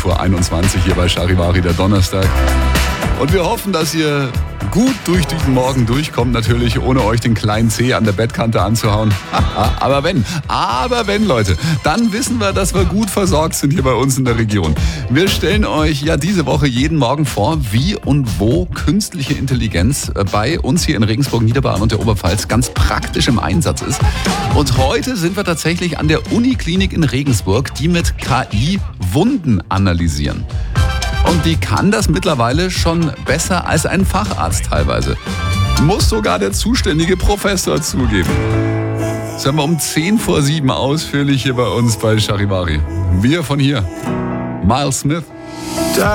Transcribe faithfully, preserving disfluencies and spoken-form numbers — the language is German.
vor einundzwanzig hier bei Charivari, der Donnerstag. Und wir hoffen, dass ihr gut durch diesen Morgen durchkommt, natürlich ohne euch den kleinen Zeh an der Bettkante anzuhauen. Aber wenn, aber wenn, Leute, dann wissen wir, dass wir gut versorgt sind hier bei uns in der Region. Wir stellen euch ja diese Woche jeden Morgen vor, wie und wo künstliche Intelligenz bei uns hier in Regensburg, Niederbayern und der Oberpfalz ganz praktisch im Einsatz ist. Und heute sind wir tatsächlich an der Uniklinik in Regensburg, die mit K I Wunden analysieren. Und die kann das mittlerweile schon besser als ein Facharzt teilweise. Muss sogar der zuständige Professor zugeben. Das haben wir um zehn vor sieben ausführlich hier bei uns bei Charivari. Wir von hier, Miles Smith.